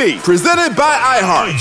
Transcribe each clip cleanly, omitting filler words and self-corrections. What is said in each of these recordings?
ADP, presented by iHeart.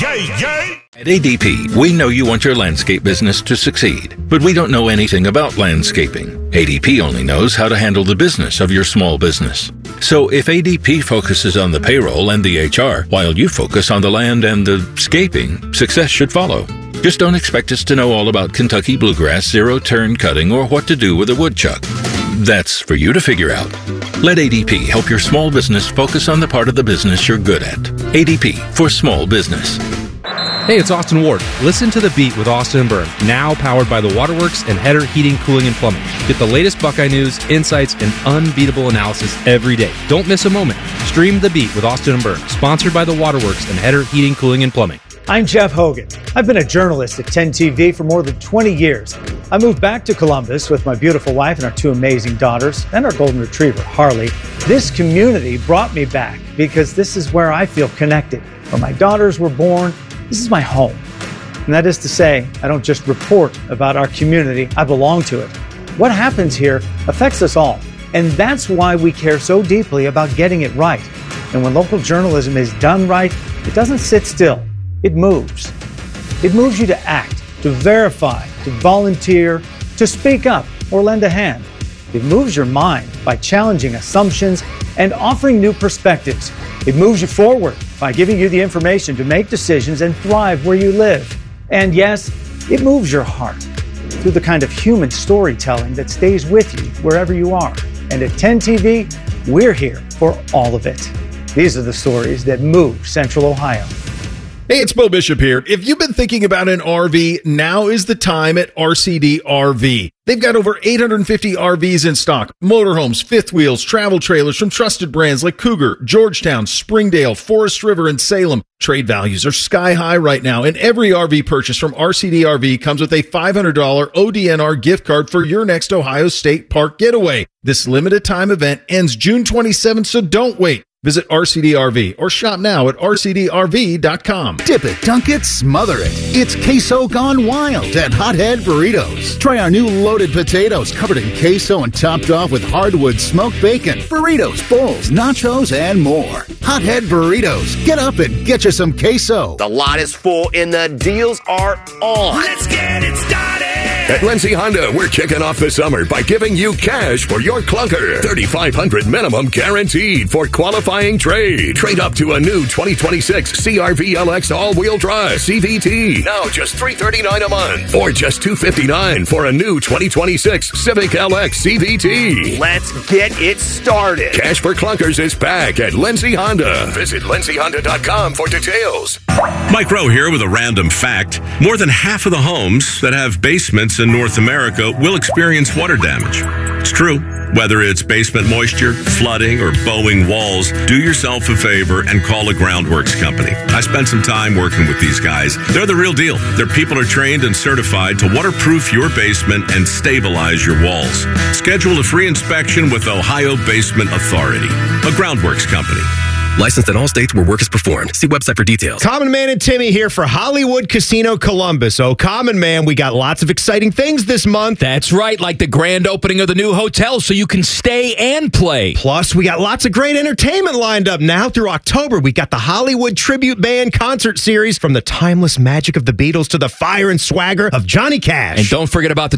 At ADP, we know you want your landscape business to succeed, but we don't know anything about landscaping. ADP only knows how to handle the business of your small business. So if ADP focuses on the payroll and the HR, while you focus on the land and the scaping, success should follow. Just don't expect us to know all about Kentucky bluegrass, zero-turn cutting, or what to do with a woodchuck. That's for you to figure out. Let ADP help your small business focus on the part of the business you're good at. ADP for small business. Hey, it's Austin Ward. Listen to The Beat with Austin and Byrne, now powered by the Waterworks and Header Heating, Cooling, and Plumbing. Get the latest Buckeye news, insights, and unbeatable analysis every day. Don't miss a moment. Stream The Beat with Austin and Byrne, sponsored by the Waterworks and Header Heating, Cooling, and Plumbing. I'm Jeff Hogan. I've been a journalist at 10 TV for more than 20 years. I moved back to Columbus with my beautiful wife and our two amazing daughters and our golden retriever, Harley. This community brought me back because this is where I feel connected. Where my daughters were born, this is my home. And that is to say, I don't just report about our community, I belong to it. What happens here affects us all. And that's why we care so deeply about getting it right. And when local journalism is done right, it doesn't sit still. It moves. It moves you to act, to verify, to volunteer, to speak up or lend a hand. It moves your mind by challenging assumptions and offering new perspectives. It moves you forward by giving you the information to make decisions and thrive where you live. And yes, it moves your heart through the kind of human storytelling that stays with you wherever you are. And at 10 TV, we're here for all of it. These are the stories that move Central Ohio. Hey, it's Bo Bishop here. If you've been thinking about an RV, now is the time at RCD RV. They've got over 850 RVs in stock, motorhomes, fifth wheels, travel trailers from trusted brands like Cougar, Georgetown, Springdale, Forest River, and Salem. Trade values are sky high right now, and every RV purchase from RCD RV comes with a $500 ODNR gift card for your next Ohio State Park getaway. This limited time event ends June 27th, so don't wait. Visit RCD RV or shop now at rcdrv.com. Dip it, dunk it, smother it. It's queso gone wild at Hothead Burritos. Try our new loaded potatoes covered in queso and topped off with hardwood smoked bacon, burritos, bowls, nachos, and more. Hothead Burritos. Get up and get you some queso. The lot is full and the deals are on. Let's get it started. At Lindsay Honda, we're kicking off the summer by giving you cash for your clunker. $3,500 minimum guaranteed for qualifying trade. Trade up to a new 2026 CR-V LX all-wheel drive CVT. Now just $339 a month. Or just $259 for a new 2026 Civic LX CVT. Let's get it started. Cash for clunkers is back at Lindsay Honda. Visit lindsayhonda.com for details. Mike Rowe here with a random fact. More than half of the homes that have basements in North America will experience water damage. It's true. Whether it's basement moisture, flooding, or bowing walls, do yourself a favor and call a Groundworks company. I spent some time working with these guys. They're the real deal. Their people are trained and certified to waterproof your basement and stabilize your walls. Schedule a free inspection with Ohio Basement Authority, a Groundworks company. Licensed in all states where work is performed. See website for details. Common Man and Timmy here for Hollywood Casino Columbus. Oh, Common Man, we got lots of exciting things this month. That's right, like the grand opening of the new hotel so you can stay and play. Plus, we got lots of great entertainment lined up now through October. We got the Hollywood Tribute Band concert series, from the timeless magic of the Beatles to the fire and swagger of Johnny Cash. And don't forget about the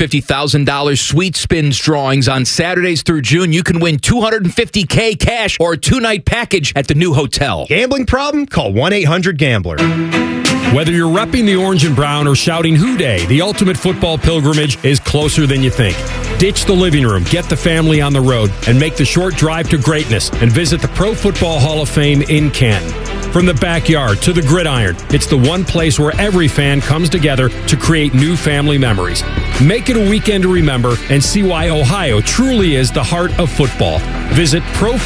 $250,000 Sweet Spins drawings on Saturdays through June. You can win $250K cash or a two-night package at the new hotel. Gambling problem? Call 1-800-GAMBLER. Whether you're repping the orange and brown or shouting Who Day, the ultimate football pilgrimage is closer than you think. Ditch the living room, get the family on the road, and make the short drive to greatness and visit the Pro Football Hall of Fame in Canton. From the backyard to the gridiron, it's the one place where every fan comes together to create new family memories. Make it a weekend to remember and see why Ohio truly is the heart of football. Visit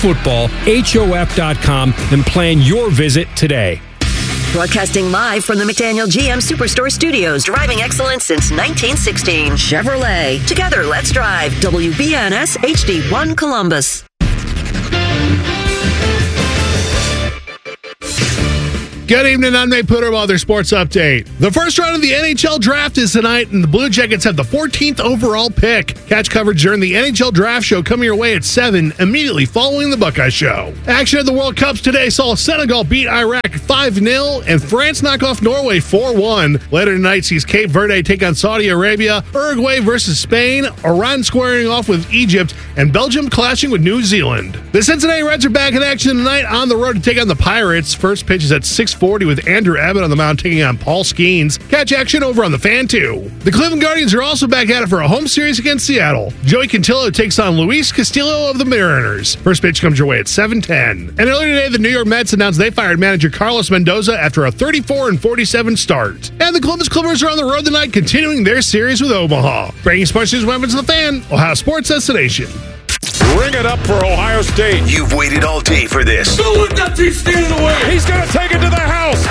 ProFootballHof.com and plan your visit today. Broadcasting live from the McDaniel GM Superstore Studios. Driving excellence since 1916. Chevrolet. Together, let's drive. WBNS HD1 Columbus. Good evening, I'm Nate Putter with their sports update. The first round of the NHL draft is tonight, and the Blue Jackets have the 14th overall pick. Catch coverage during the NHL draft show coming your way at 7, immediately following the Buckeye Show. Action at the World Cups today saw Senegal beat Iraq 5-0 and France knock off Norway 4-1. Later tonight sees Cape Verde take on Saudi Arabia, Uruguay versus Spain, Iran squaring off with Egypt, and Belgium clashing with New Zealand. The Cincinnati Reds are back in action tonight on the road to take on the Pirates. First pitch is at 6:40 with Andrew Abbott on the mound taking on Paul Skeens. Catch action over on the Fan 2. The Cleveland Guardians are also back at it for a home series against Seattle. Joey Cantillo takes on Luis Castillo of the Mariners. First pitch comes your way at 7:10. And earlier today, the New York Mets announced they fired manager Carlos Mendoza after a 34-47 start. And the Columbus Clippers are on the road tonight, continuing their series with Omaha. Breaking sports news weapons to the Fan, Ohio Sports Destination. Ring it up for Ohio State. You've waited all day for this. He's standing away. He's going to take it to the house.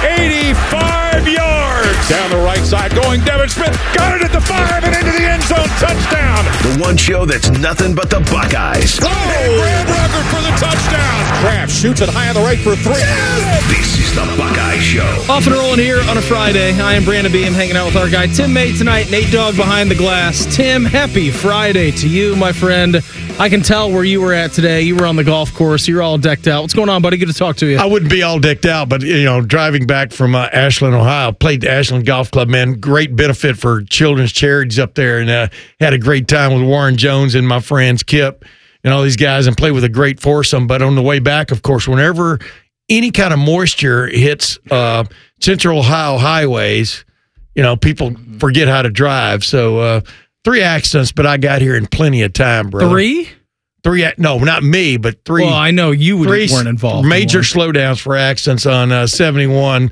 85 yards. Down the right side going Devin Smith. Got it at the 5 and into the end zone. Touchdown. The one show that's nothing but the Buckeyes. Oh, Graham Rucker for the touchdown. Kraft shoots it high on the right for 3. This is the Buckeye Show. Off and rolling here on a Friday. I am Brandon Beam hanging out with our guy Tim May tonight. Nate Dogg behind the glass. Tim, happy Friday to you, my friend. I can tell where you were at today. You were on the golf course. You're all decked out. What's going on, buddy? Good to talk to you. I wouldn't be all decked out, but, driving back from Ashland, Ohio, played the Ashland Golf Club, man. Great benefit for children's charities up there, and had a great time with Warren Jones and my friends Kip and all these guys, and played with a great foursome. But on the way back, of course, whenever any kind of moisture hits Central Ohio highways, people forget how to drive. So 3 accidents, but I got here in plenty of time, bro. 3? 3, no, not me, but 3. Well, I know you weren't involved. Major slowdowns for accidents on 71,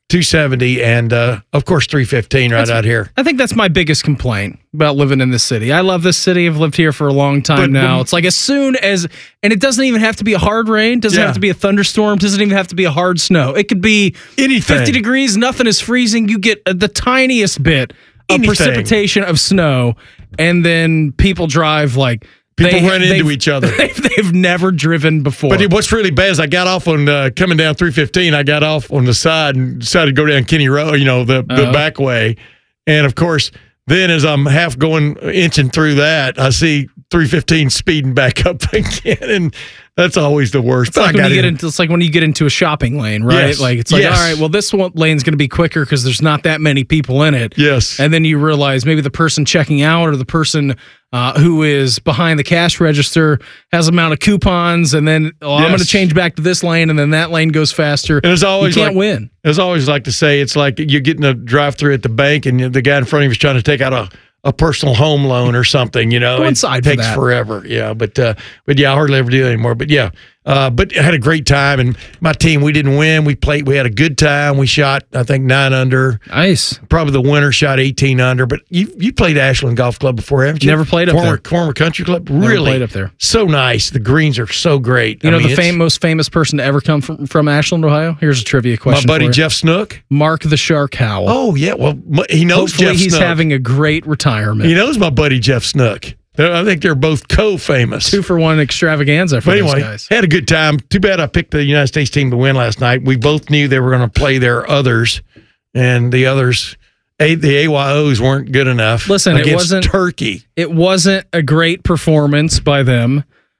270, and, of course, 315 out here. I think that's my biggest complaint about living in this city. I love this city. I've lived here for a long time now. It's like as soon as, and it doesn't even have to be a hard rain, doesn't have to be a thunderstorm, doesn't even have to be a hard snow. It could be anything. 50 degrees, nothing is freezing. You get the tiniest bit of precipitation of snow, and then people drive like people run into each other. They've never driven before. But what's really bad is I got off on coming down 315. I got off on the side and decided to go down Kenny Road, the back way. And of course, then as I'm inching through that, I see 315 speeding back up again, and that's always the worst. It's like when you get into a shopping lane, right? Yes. Like it's like, all right, well, this one lane's going to be quicker because there's not that many people in it. Yes. And then you realize maybe the person checking out or the person who is behind the cash register has amount of coupons, and then I'm going to change back to this lane, and then that lane goes faster. And you can't win. As I always like to say, it's like you're getting a drive-through at the bank, and the guy in front of you is trying to take out a personal home loan or something, Go inside. It takes forever. Yeah, but I hardly ever do it anymore. But yeah, but I had a great time, and my team, we didn't win. We had a good time. We shot, I think, 9 under. Nice. Probably the winner shot 18 under. But you played Ashland Golf Club before, haven't you? Never played up there. Former country club. Never really played up there. So nice. The greens are so great. The most famous person to ever come from Ashland, Ohio? Here's a trivia question. My buddy Jeff Snook. Mark the Shark Howell. Oh, yeah. Well, he knows Hopefully Jeff he's Snook. having a great retirement. He knows my buddy Jeff Snook. I think they're both co-famous. 2-for-1 extravaganza for those guys. Had a good time. Too bad I picked the United States team to win last night. We both knew they were going to play their others, and the others, the AYOs weren't good enough. Listen, against it wasn't Turkey. It wasn't a great performance by them,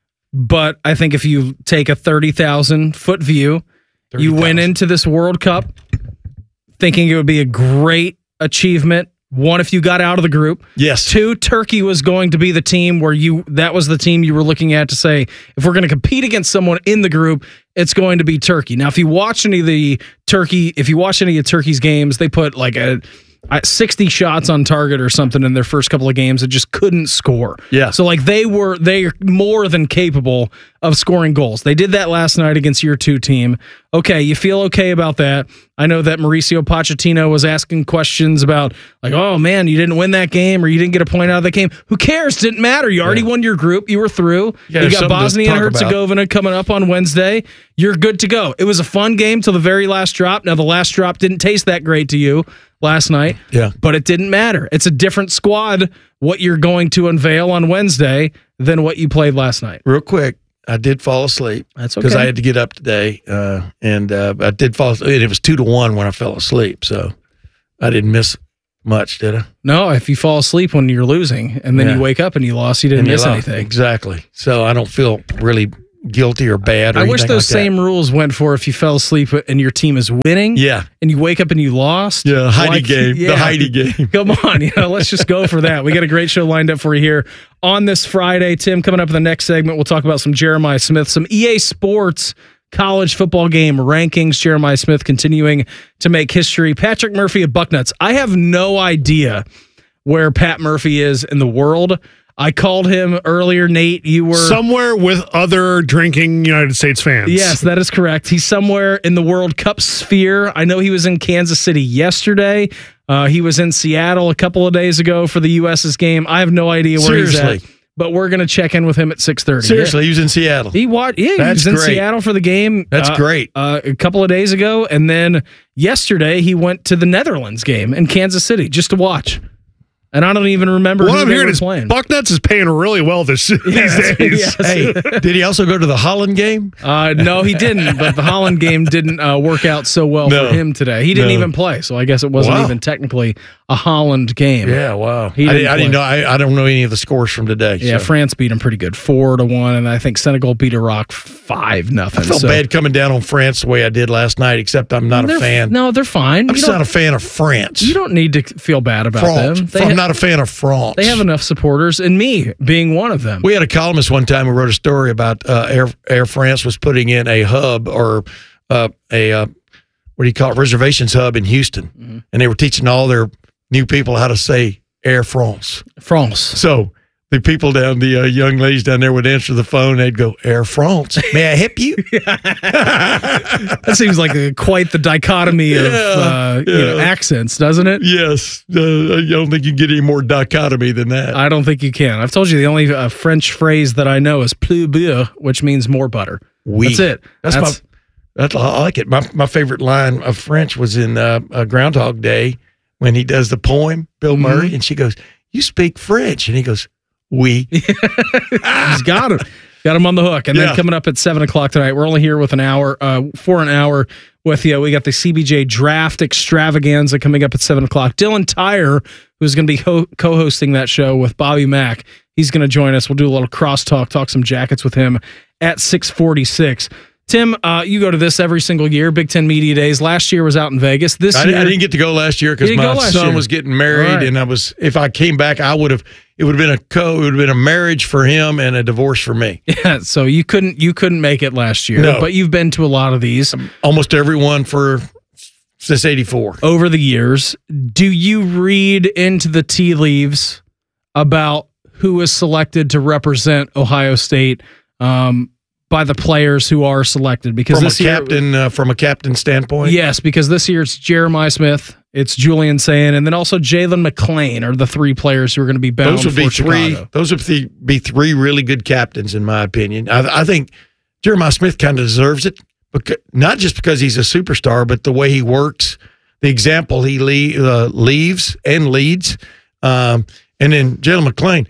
but I think if you take a 30,000-foot view, you went into this World Cup thinking it would be a great achievement. 1, if you got out of the group. Yes. 2, Turkey was going to be the team where that was the team you were looking at to say, if we're going to compete against someone in the group, it's going to be Turkey. Now, if you watch any of Turkey's games, they put like 60 shots on target or something in their first couple of games and just couldn't score. Yeah. So like they're more than capable of scoring goals. They did that last night against your 2 team. Okay, you feel okay about that. I know that Mauricio Pochettino was asking questions about like, oh man, you didn't win that game or you didn't get a point out of that game. Who cares? Didn't matter. You already won your group. You were through. You got Bosnia and Herzegovina coming up on Wednesday. You're good to go. It was a fun game till the very last drop. Now the last drop didn't taste that great to you last night. Yeah. But it didn't matter. It's a different squad what you're going to unveil on Wednesday than what you played last night. Real quick, I did fall asleep. That's okay. Because I had to get up today, and I did fall asleep. It was 2-1 when I fell asleep, so I didn't miss much, did I? No, if you fall asleep when you're losing and then you wake up and you lost, you didn't miss anything. Exactly. So I don't feel really guilty or bad or I wish those like same rules went for if you fell asleep and your team is winning. Yeah. And you wake up and you lost. Yeah, Heidi game. The Heidi game. Come on, let's just go for that. We got a great show lined up for you here on this Friday. Tim, coming up in the next segment, we'll talk about some Jeremiah Smith, some EA Sports college football game rankings. Jeremiah Smith continuing to make history. Patrick Murphy of Bucknuts. I have no idea where Pat Murphy is in the world. I called him earlier, Nate. You were somewhere with other drinking United States fans. Yes, that is correct. He's somewhere in the World Cup sphere. I know he was in Kansas City yesterday. He was in Seattle a couple of days ago for the U.S.'s game. I have no idea where he's at. But we're going to check in with him at 6:30. Seriously, he was in Seattle. He was in Seattle for the game. That's great. A couple of days ago, and then yesterday he went to the Netherlands game in Kansas City just to watch. And I don't even remember what who I'm they hearing were is playing. Bucknuts is paying really well these days. Yes. Hey, did he also go to the Holland game? No, he didn't. But the Holland game didn't work out so well for him today. He didn't even play, so I guess it wasn't even technically a Holland game. Yeah, wow. I didn't know. I don't know any of the scores from today. Yeah, so. France beat him pretty good, 4-1, and I think Senegal beat Iraq 5-0. I felt bad coming down on France the way I did last night, except I'm not a fan. No, they're fine. I'm just not a fan of France. You don't need to feel bad about them. I'm not a fan of France. They have enough supporters, and me being one of them. We had a columnist one time who wrote a story about Air France was putting in a hub or what do you call it, reservations hub in Houston, and they were teaching all their new people how to say Air France. France. So the people the young ladies down there would answer the phone. They'd go, Air France. May I help you? That seems like quite the dichotomy of accents, doesn't it? Yes. I don't think you can get any more dichotomy than that. I don't think you can. I've told you the only French phrase that I know is plus beurre, which means more butter. Oui. That's it. I like it. My favorite line of French was in Groundhog Day when he does the poem, Bill Murray, and she goes, "You speak French?" And he goes, "Oui." He's got him. Got him on the hook. And then coming up at 7 o'clock tonight, we're only here with for an hour with you. We got the CBJ Draft Extravaganza coming up at 7 o'clock. Dylan Tyre, who's going to be co-hosting that show with Bobby Mack, he's going to join us. We'll do a little crosstalk, talk some Jackets with him at 6:46. Tim, you go to this every single year, Big Ten Media Days. Last year was out in Vegas. This year, I didn't get to go last year because my son was getting married, and if I came back, it would have been a marriage for him and a divorce for me. Yeah, so you couldn't make it last year, but you've been to a lot of these, almost every one since '84 over the years. Do you read into the tea leaves about who is selected to represent Ohio State? By the players who are selected, because from a captain standpoint, yes, because this year it's Jeremiah Smith, it's Julian Sayin, and then also Jalen McClain are the three players who are going to be bound. Those would be three. Those would be three really good captains, in my opinion. I think Jeremiah Smith kind of deserves it, not just because he's a superstar, but the way he works, the example he leaves and leads, and then Jalen McClain.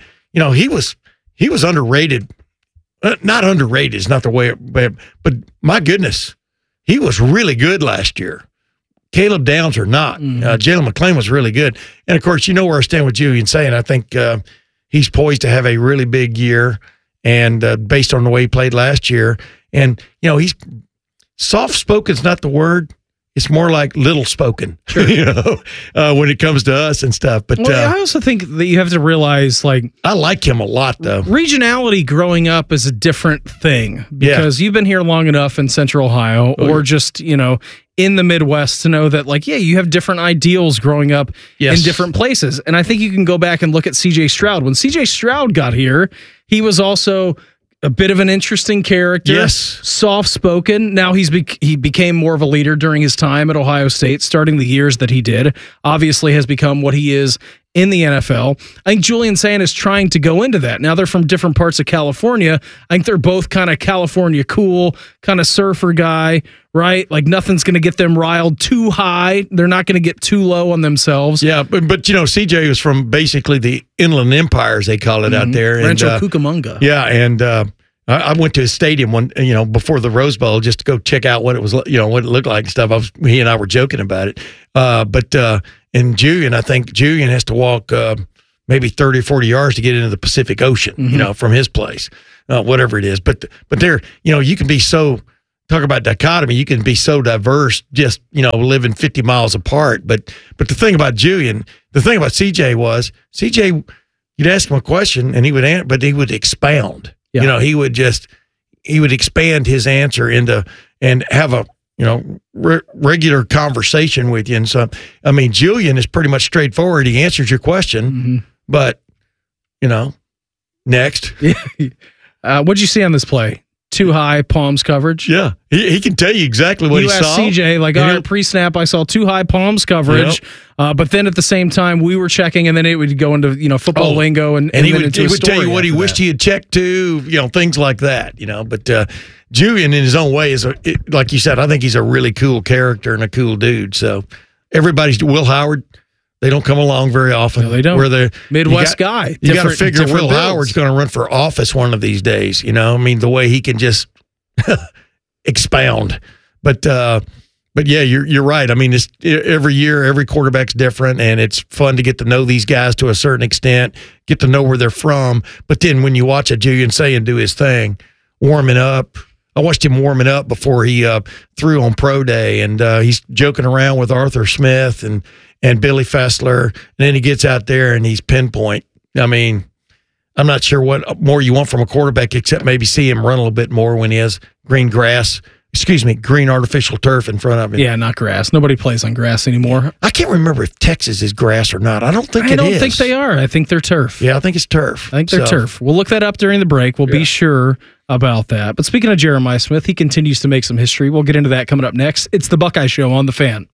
He was underrated. Not underrated is not the way, but my goodness, he was really good last year. Caleb Downs or not. Jalen McClain was really good. And, of course, you know where I stand with Julian Sayin. I think he's poised to have a really big year, and based on the way he played last year. And, he's soft-spoken is not the word. It's more like little spoken, sure. When it comes to us and stuff. But I also think that you have to realize, I like him a lot, though. Regionality growing up is a different thing because you've been here long enough in Central Ohio or just, in the Midwest to know that, you have different ideals growing up in different places. And I think you can go back and look at C.J. Stroud. When C.J. Stroud got here, he was also a bit of an interesting character, soft-spoken. Now he became more of a leader during his time at Ohio State, starting the years that he did. Obviously has become what he is in the NFL. I think Julian Sayin is trying to go into that. Now they're from different parts of California. I think they're both kind of California cool, kind of surfer guy, right? Like nothing's going to get them riled too high. They're not going to get too low on themselves. Yeah, but CJ was from basically the Inland Empire, as they call it out there. Rancho Cucamonga. Yeah, and I went to his stadium before the Rose Bowl just to go check out what it was, what it looked like and stuff. He and I were joking about it. In Julian, I think Julian has to walk maybe 30 or 40 yards to get into the Pacific Ocean, from his place, whatever it is. But there, you can be so, talk about dichotomy, you can be so diverse just, living 50 miles apart. But the thing about Julian, the thing about CJ, you'd ask him a question and he would answer, but he would expound. Yeah. He would expand his answer into and have a regular conversation with you. And so, I mean, Julian is pretty much straightforward. He answers your question, but next. What'd you see on this play? Too high palms coverage. Yeah, he can tell you exactly what he saw. You asked CJ, all right, pre-snap, I saw too high palms coverage. Yep. But then at the same time, we were checking, and then it would go into football lingo, and he would tell you what he wished he had checked to, things like that. But Julian, in his own way, like you said, I think he's a really cool character and a cool dude. So everybody's Will Howard. They don't come along very often. No, they don't. We're the Midwest guy. You got to figure Will Howard's going to run for office one of these days. I mean, the way he can just expound. But yeah, you're right. I mean, it's every year, every quarterback's different, and it's fun to get to know these guys to a certain extent, get to know where they're from. But then when you watch a Julian Sayin do his thing, warming up. I watched him warming up before he threw on Pro Day, and he's joking around with Arthur Smith and Billy Fessler, and then he gets out there and he's pinpoint. I mean, I'm not sure what more you want from a quarterback except maybe see him run a little bit more when he has green artificial turf in front of him. Yeah, not grass. Nobody plays on grass anymore. I can't remember if Texas is grass or not. I don't think I don't think they are. I think they're turf. Yeah, I think it's turf. I think they're turf. We'll look that up during the break. We'll be sure about that. But speaking of Jeremiah Smith, he continues to make some history. We'll get into that coming up next. It's the Buckeye Show on The Fan.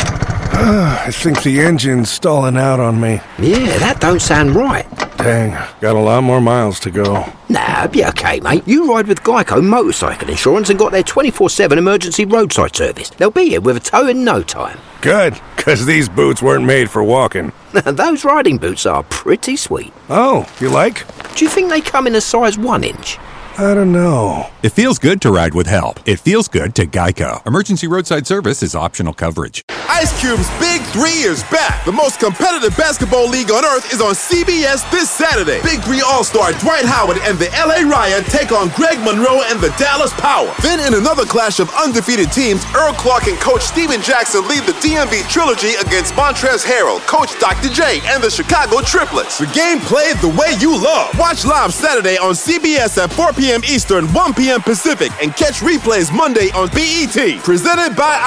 I think the engine's stalling out on me. Yeah, that don't sound right. Dang, got a lot more miles to go. Nah, be okay, mate. You ride with Geico Motorcycle Insurance and got their 24/7 emergency roadside service. They'll be here with a tow in no time. Good, because these boots weren't made for walking. Those riding boots are pretty sweet. Oh, you like? Do you think they come in a size 1 inch? I don't know. It feels good to ride with help. It feels good to Geico. Emergency roadside service is optional coverage. Ice Cube's Big 3 is back. The most competitive basketball league on earth is on CBS this Saturday. Big 3 All-Star Dwight Howard and the LA Riot take on Greg Monroe and the Dallas Power. Then in another clash of undefeated teams, Earl Clark and Coach Steven Jackson lead the DMV Trilogy against Montrezl Harrell, Coach Dr. J, and the Chicago Triplets. The game played the way you love. Watch live Saturday on CBS at 4 p.m. Eastern, 1 p.m. Pacific, and catch replays Monday on BET. Presented by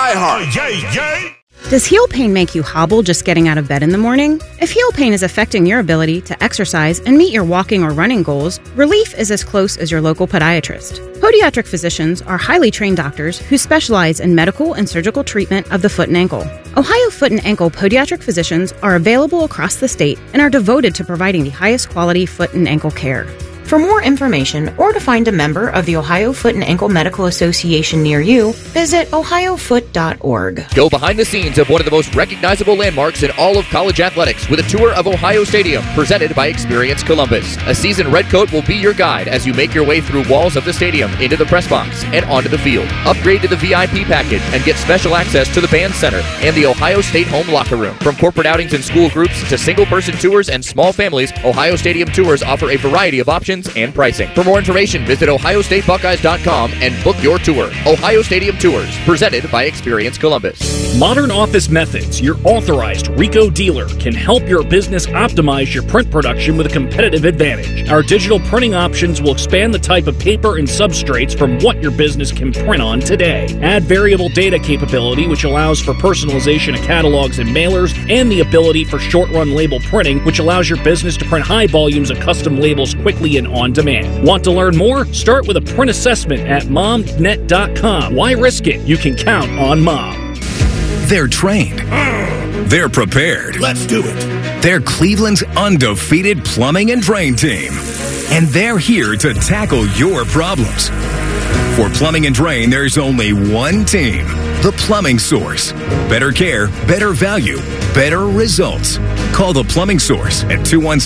iHeart. Does heel pain make you hobble just getting out of bed in the morning? If heel pain is affecting your ability to exercise and meet your walking or running goals, relief is as close as your local podiatrist. Podiatric physicians are highly trained doctors who specialize in medical and surgical treatment of the foot and ankle. Ohio Foot and Ankle podiatric physicians are available across the state and are devoted to providing the highest quality foot and ankle care. For more information or to find a member of the Ohio Foot and Ankle Medical Association near you, visit ohiofoot.org. Go behind the scenes of one of the most recognizable landmarks in all of college athletics with a tour of Ohio Stadium, presented by Experience Columbus. A seasoned redcoat will be your guide as you make your way through walls of the stadium, into the press box, and onto the field. Upgrade to the VIP package and get special access to the band center and the Ohio State home locker room. From corporate outings and school groups to single-person tours and small families, Ohio Stadium tours offer a variety of options and pricing. For more information, visit ohiostatebuckeyes.com and book your tour. Ohio Stadium Tours, presented by Experience Columbus. Modern Office Methods, your authorized RICO dealer, can help your business optimize your print production with a competitive advantage. Our digital printing options will expand the type of paper and substrates from what your business can print on today. Add variable data capability, which allows for personalization of catalogs and mailers, and the ability for short-run label printing, which allows your business to print high volumes of custom labels quickly and on demand. Want to learn more? Start with a print assessment at momnet.com. Why risk it? You can count on Mom. They're trained. They're prepared. Let's do it. They're Cleveland's undefeated plumbing and drain team. And they're here to tackle your problems. For plumbing and drain, there's only one team. The Plumbing Source. Better care, better value, better results. Call The Plumbing Source at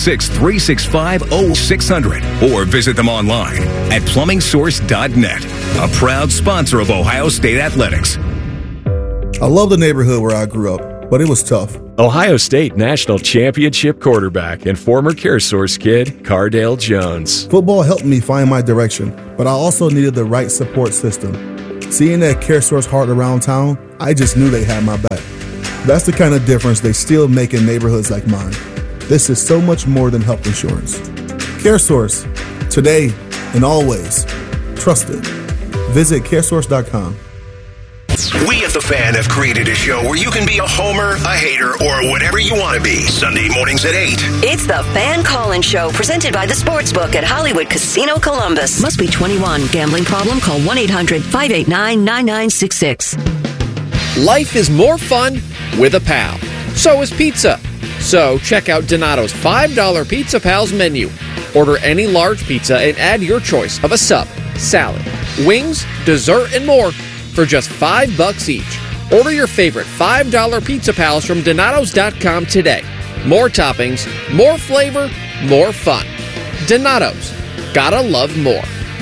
216-365-0600 or visit them online at plumbingsource.net. A proud sponsor of Ohio State Athletics. I love the neighborhood where I grew up, but it was tough. Ohio State National Championship quarterback and former CareSource kid, Cardale Jones. Football helped me find my direction, but I also needed the right support system. Seeing that CareSource heart around town, I just knew they had my back. That's the kind of difference they still make in neighborhoods like mine. This is so much more than health insurance. CareSource, today and always. Trusted. Visit caresource.com. We at The Fan have created a show where you can be a homer, a hater, or whatever you want to be. Sunday mornings at 8. It's the Fan Call-In Show, presented by the Sportsbook at Hollywood Casino Columbus. Must be 21. Gambling problem? Call 1-800-589-9966. Life is more fun with a pal. So is pizza. So check out Donato's $5 Pizza Pals menu. Order any large pizza and add your choice of a sub, salad, wings, dessert, and more for just $5 each. Order your favorite $5 Pizza Pals from Donatos.com today. More toppings, more flavor, more fun. Donato's. Gotta love more.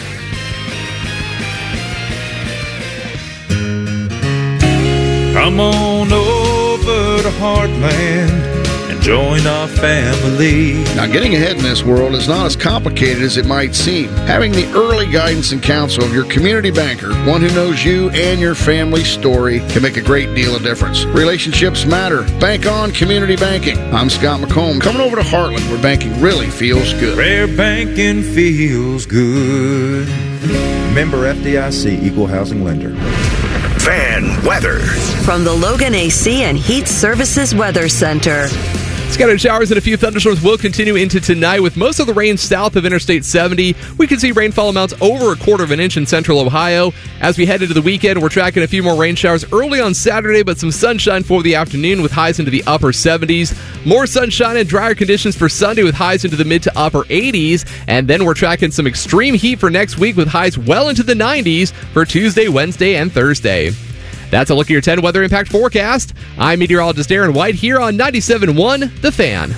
Come on over to Heartland and join our family. Now, getting ahead in this world is not as complicated as it might seem. Having the early guidance and counsel of your community banker, one who knows you and your family's story, can make a great deal of difference. Relationships matter. Bank on community banking. I'm Scott McComb, coming over to Heartland, where banking really feels good. Where banking feels good. Member FDIC, Equal Housing Lender. Fan weather. From the Logan AC and Heat Services Weather Center. Scattered showers and a few thunderstorms will continue into tonight, with most of the rain south of Interstate 70. We can see rainfall amounts over 1/4 of an inch in central Ohio. As we head into the weekend, we're tracking a few more rain showers early on Saturday, but some sunshine for the afternoon with highs into the upper 70s. More sunshine and drier conditions for Sunday with highs into the mid to upper 80s. And then we're tracking some extreme heat for next week with highs well into the 90s for Tuesday, Wednesday, and Thursday. That's a look at your 10 weather impact forecast. I'm meteorologist Aaron White here on 97.1 The Fan.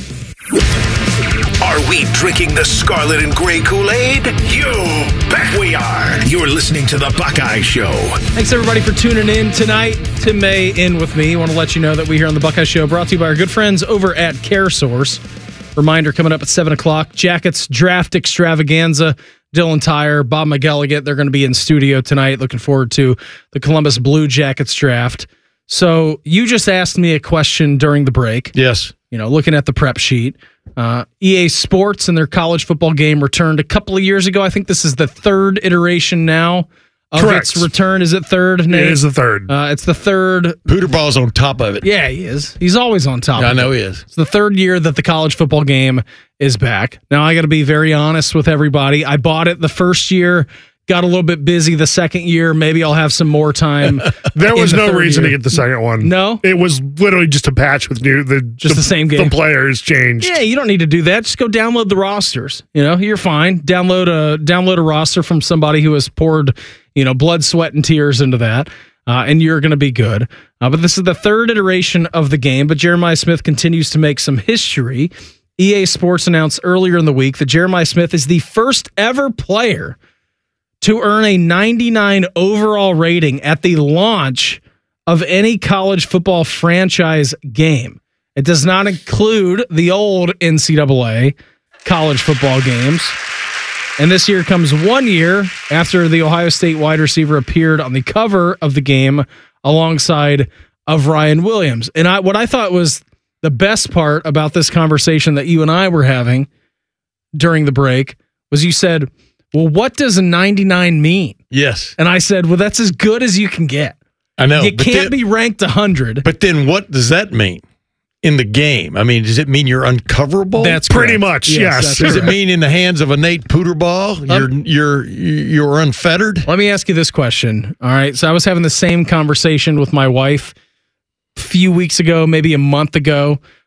Are we drinking the scarlet and gray Kool-Aid? You bet we are. You're listening to The Buckeye Show. Thanks, everybody, for tuning in tonight. Tim May in with me. I want to let you know that we here on The Buckeye Show, brought to you by our good friends over at CareSource. Reminder, coming up at 7 o'clock, Jackets Draft Extravaganza. Dylan Tyre, Bob McElligott, they're going to be in studio tonight. Looking forward to the Columbus Blue Jackets draft. So you just asked me a question during the break. Yes. Looking at the prep sheet. EA Sports and their college football game returned a couple of years ago. I think this is the third iteration now of its return. Is it third, Nate? It is the third. It's the third. Pooterball's on top of it. Yeah, he is. He's always on top of it. I know he is. It's the third year that the college football game is back. Now, I got to be very honest with everybody. I bought it the first year, got a little bit busy the second year. Maybe I'll have some more time. There was no reason to get the second one. No? It was literally just a patch with the same game. The players changed. Yeah, you don't need to do that. Just go download the rosters. You're fine. Download a roster from somebody who has poured, blood, sweat, and tears into that. And you're going to be good. But this is the third iteration of the game. But Jeremiah Smith continues to make some history. EA Sports announced earlier in the week that Jeremiah Smith is the first ever player to earn a 99 overall rating at the launch of any college football franchise game. It does not include the old NCAA college football games. And this year comes 1 year after the Ohio State wide receiver appeared on the cover of the game alongside of Ryan Williams. And what I thought was the best part about this conversation that you and I were having during the break was you said, well, what does a 99 mean? Yes. And I said, well, that's as good as you can get. I know. You can't be ranked 100. But then what does that mean in the game? I mean, does it mean you're uncoverable? That's pretty much, yes. Does it mean in the hands of a Nate Pooterball, you're unfettered? Let me ask you this question. All right. So I was having the same conversation with my wife a few weeks ago, maybe a month ago.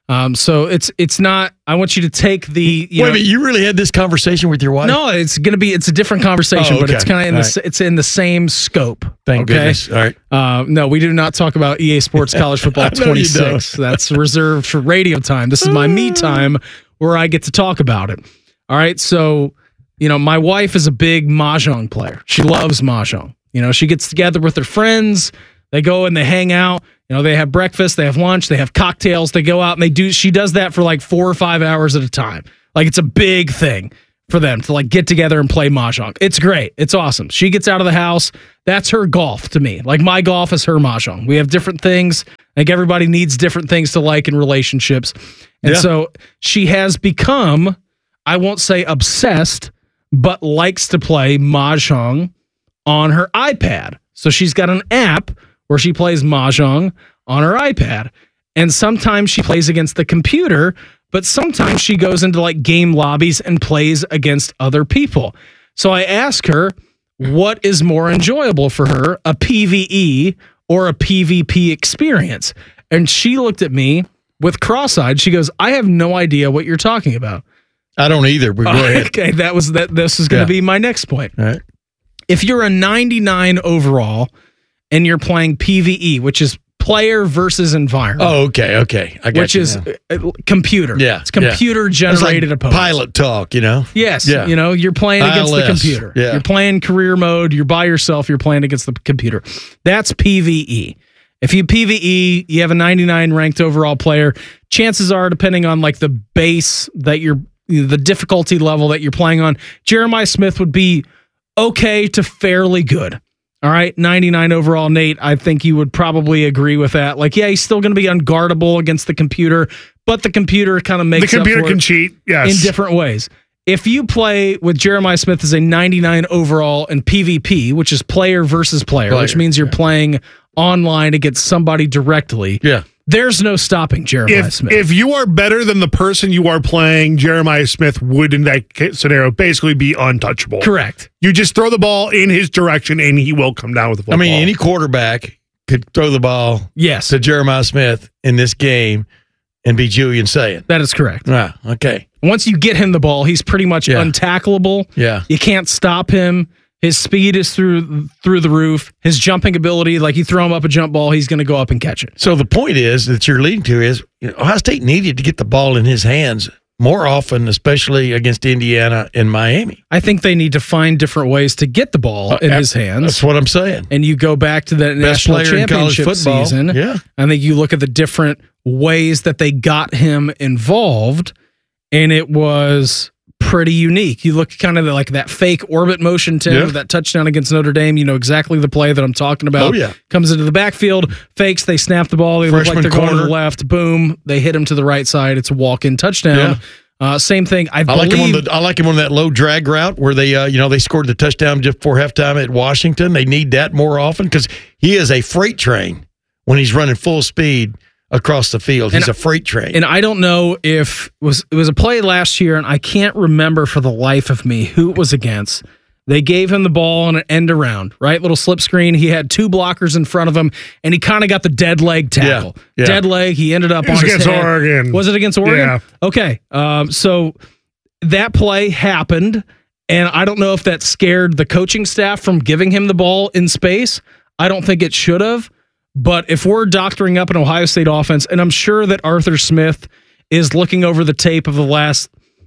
So it's not. I want you to take the. Wait a minute, you really had this conversation with your wife? No, it's a different conversation, but it's kind of it's in the same scope. Thank goodness. All right. No, we do not talk about EA Sports College Football 26. That's reserved for radio time. This is my me time where I get to talk about it. All right. So, my wife is a big mahjong player. She loves mahjong. She gets together with her friends. They go and they hang out. They have breakfast, they have lunch, they have cocktails, they go out and she does that for like 4 or 5 hours at a time. Like it's a big thing for them to like get together and play mahjong. It's great. It's awesome. She gets out of the house. That's her golf to me. Like my golf is her mahjong. We have different things. I think everybody needs different things to like in relationships. And so she has become, I won't say obsessed, but likes to play mahjong on her iPad. So she's got an app where she plays mahjong on her iPad. And sometimes she plays against the computer, but sometimes she goes into like game lobbies and plays against other people. So I ask her, what is more enjoyable for her, a PvE or a PvP experience? And she looked at me with cross-eyed. She goes, I have no idea what you're talking about. I don't either, but go ahead. Okay, this is going to be my next point. All right. If you're a 99 overall and you're playing PvE, which is player versus environment. Oh, okay. I got which is computer. Yeah. It's computer-generated like opponents. Pilot talk, Yes. Yeah. You're playing against the computer. Yeah. You're playing career mode. You're by yourself. You're playing against the computer. That's PvE. If you PvE, you have a 99 ranked overall player, chances are, depending on like the base that the difficulty level that you're playing on, Jeremiah Smith would be okay to fairly good. All right, 99 overall, Nate. I think you would probably agree with that. Like, yeah, he's still going to be unguardable against the computer, but the computer kind of makes the computer up for can it cheat, yes, in different ways. If you play with Jeremiah Smith as a 99 overall in PvP, which is player versus player, which means you're playing online against somebody directly. Yeah. There's no stopping Jeremiah Smith. If you are better than the person you are playing, Jeremiah Smith would, in that scenario, basically be untouchable. Correct. You just throw the ball in his direction, and he will come down with the football. any quarterback could throw the ball to Jeremiah Smith in this game and be Julian Sayin. That is correct. Ah, okay. Once you get him the ball, he's pretty much untackleable. Yeah. You can't stop him. His speed is through the roof. His jumping ability, like you throw him up a jump ball, he's going to go up and catch it. So the point is that you're leading to is Ohio State needed to get the ball in his hands more often, especially against Indiana and Miami. I think they need to find different ways to get the ball in his hands. That's what I'm saying. And you go back to that Best national player in college championship football. season. Yeah. I think you look at the different ways that they got him involved, and it was pretty unique. You look kind of like that fake orbit motion, Tim, that touchdown against Notre Dame. You know exactly the play that I'm talking about. Oh, yeah. Comes into the backfield, fakes, they snap the ball, they Freshman look like they're going to corner. the left, boom, they hit him to the right side. It's a walk-in touchdown. Same thing. I like him on that low drag route where they they scored the touchdown just before halftime at Washington. They need that more often because he is a freight train when he's running full speed across the field. He's a freight train. And I don't know if it was a play last year, and I can't remember for the life of me who it was against. They gave him the ball on an end around, right? Little slip screen. He had two blockers in front of him, and he kind of got the dead leg tackle. Yeah. Dead leg. He ended up on his against head. Oregon. Was it against Oregon? Yeah. Okay. So that play happened, and I don't know if that scared the coaching staff from giving him the ball in space. I don't think it should have. But if we're doctoring up an Ohio State offense, and I'm sure that Arthur Smith is looking over the tape of the last,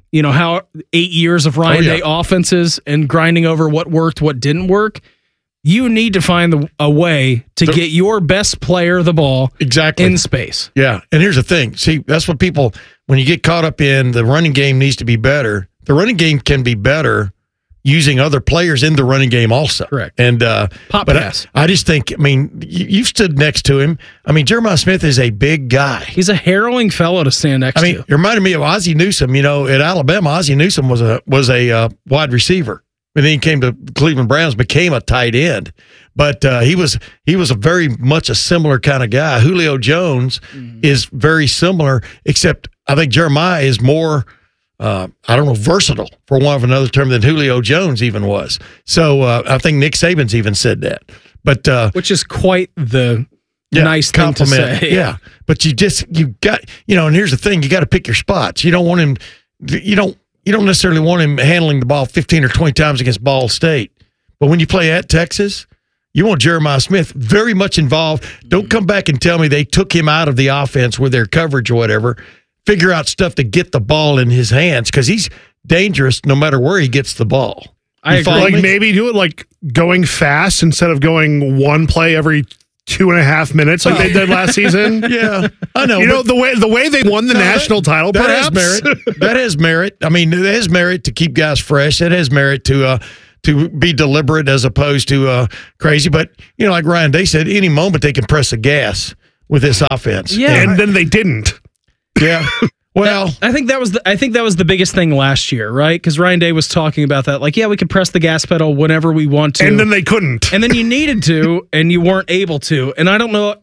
8 years of Ryan Day offenses and grinding over what worked, what didn't work, you need to find a way to get your best player the ball in space. Yeah, and here's the thing. See, that's what people, when you get caught up in the running game needs to be better, the running game can be better using other players in the running game also. Correct. And pop pass. I just think, you've stood next to him. Jeremiah Smith is a big guy. He's a harrowing fellow to stand next to. It reminded me of Ozzie Newsome. At Alabama, Ozzie Newsome was a wide receiver. And then he came to Cleveland Browns, became a tight end. But he was a very much a similar kind of guy. Julio Jones is very similar, except I think Jeremiah is more versatile, for want of another term, than Julio Jones even was. So I think Nick Saban's even said that. But which is quite the nice thing to compliment. say. Yeah, but you got, and here's the thing: you got to pick your spots. You don't want him. You don't necessarily want him handling the ball 15 or 20 times against Ball State. But when you play at Texas, you want Jeremiah Smith very much involved. Don't come back and tell me they took him out of the offense with their coverage or whatever. Figure out stuff to get the ball in his hands because he's dangerous no matter where he gets the ball. I agree. Like maybe do it like going fast instead of going one play every 2.5 minutes like they did last season. Yeah, I know. The way they won the national title, that perhaps. has merit. That has merit. I mean, it has merit to keep guys fresh. It has merit to be deliberate as opposed to crazy. But like Ryan Day said, any moment they can press the gas with this offense. Yeah, and then they didn't. Yeah. Well, I think that was the biggest thing last year, right? Because Ryan Day was talking about that. Like, yeah, we can press the gas pedal whenever we want to, and then they couldn't, and then you needed to, and you weren't able to. And I don't know.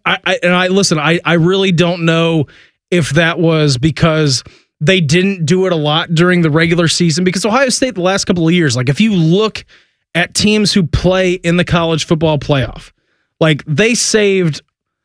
I really don't know if that was because they didn't do it a lot during the regular season. Because Ohio State the last couple of years, like if you look at teams who play in the college football playoff, like they saved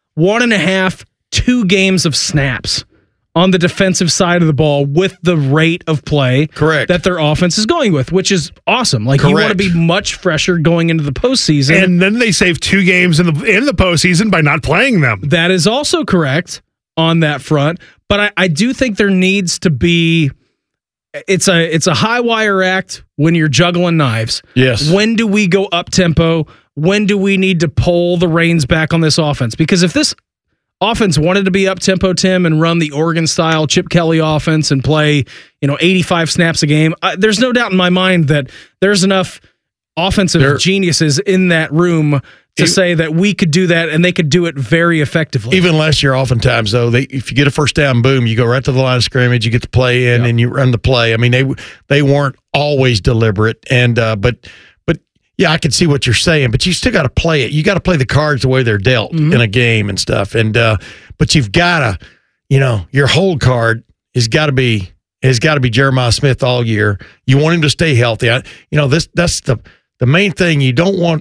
1.5, 2 games of snaps on the defensive side of the ball with the rate of play that their offense is going with, which is awesome. Like you want to be much fresher going into the postseason. And then they save 2 games in the postseason by not playing them. That is also correct on that front. But I do think there needs to be it's a high wire act when you're juggling knives. Yes. When do we go up tempo? When do we need to pull the reins back on this offense? Because if this offense wanted to be up tempo, Tim, and run the Oregon style Chip Kelly offense and play, 85 snaps a game, there's no doubt in my mind that there's enough offensive geniuses in that room to say that we could do that and they could do it very effectively. Even last year, oftentimes though, if you get a first down, boom, you go right to the line of scrimmage, you get the play in, and you run the play. I mean, they weren't always deliberate, and but. Yeah, I can see what you're saying, but you still got to play it. You got to play the cards the way they're dealt in a game and stuff. And but you've got to, your hold card has got to be Jeremiah Smith all year. You want him to stay healthy. That's the main thing. You don't want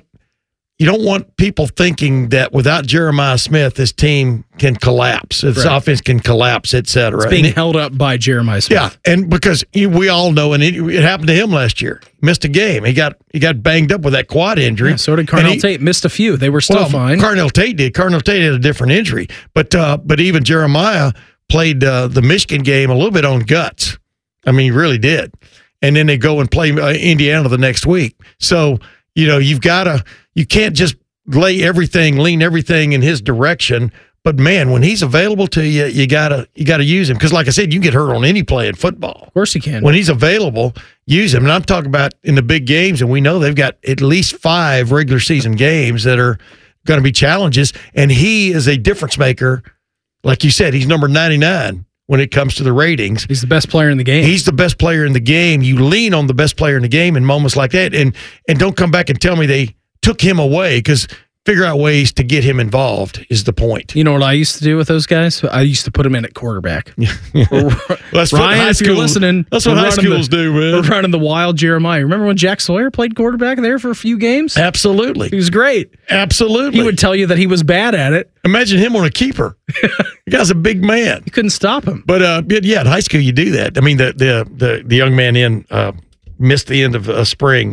people thinking that without Jeremiah Smith, this team can collapse. This offense can collapse, et cetera. It's being held up by Jeremiah Smith. Yeah, and because we all know, and it happened to him last year. Missed a game. He got banged up with that quad injury. Yeah, so did Carnell Tate. Missed a few. They were still fine. Carnell Tate did. Carnell Tate had a different injury. But even Jeremiah played the Michigan game a little bit on guts. I mean, he really did. And then they go and play Indiana the next week. So, you've got to – you can't just lean everything in his direction. But man, when he's available to you, you gotta use him. Because like I said, you can get hurt on any play in football. Of course you can. When he's available, use him. And I'm talking about in the big games, and we know they've got at least 5 regular season games that are going to be challenges. And he is a difference maker. Like you said, he's number 99 when it comes to the ratings. He's the best player in the game. He's the best player in the game. You lean on the best player in the game in moments like that. And don't come back and tell me they took him away, because figure out ways to get him involved is the point. You know what I used to do with those guys? I used to put them in at quarterback. That's Ryan, if you're listening, that's what high schools do, man. We're running the wild Jeremiah. Remember when Jack Sawyer played quarterback there for a few games? Absolutely. He was great. Absolutely. He would tell you that he was bad at it. Imagine him on a keeper. The guy's a big man. You couldn't stop him. But yeah, in high school you do that. I mean, the young man missed the end of spring.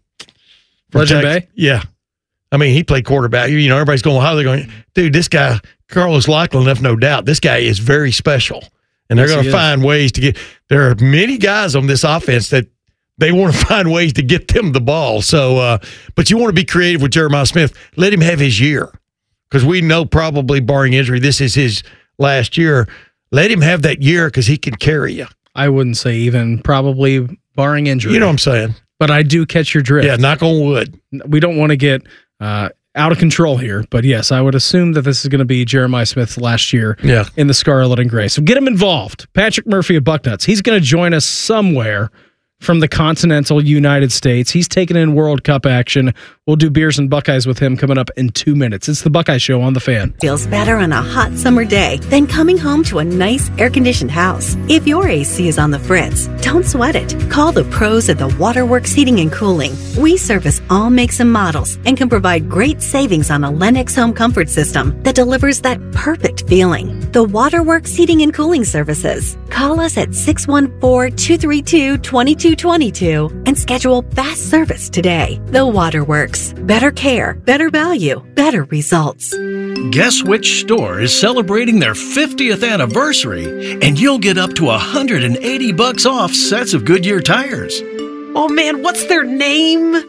Legend Bay? Yeah. I mean, he played quarterback. Everybody's going, how are they going? Dude, this guy, Carlos Lockland left no doubt. This guy is very special. And they're going to find ways to get – there are many guys on this offense that they want to find ways to get them the ball. So, but you want to be creative with Jeremiah Smith. Let him have his year, because we know probably, barring injury, this is his last year. Let him have that year because he can carry you. I wouldn't say even probably barring injury. You know what I'm saying? But I do catch your drift. Yeah, knock on wood. We don't want to get out of control here. But yes, I would assume that this is going to be Jeremiah Smith's last year in the Scarlet and Gray. So get him involved. Patrick Murphy of Bucknuts. He's going to join us somewhere from the continental United States. He's taking in World Cup action. We'll do Beers and Buckeyes with him coming up in 2 minutes. It's the Buckeye Show on The Fan. Feels better on a hot summer day than coming home to a nice air-conditioned house. If your AC is on the fritz, don't sweat it. Call the pros at the Waterworks Heating and Cooling. We service all makes and models and can provide great savings on a Lennox home comfort system that delivers that perfect feeling. The Waterworks Heating and Cooling Services. Call us at 614-232-2222 and schedule fast service today. The Waterworks. Better care, better value, better results. Guess which store is celebrating their 50th anniversary, and you'll get up to $180 off sets of Goodyear tires. Oh man, what's their name?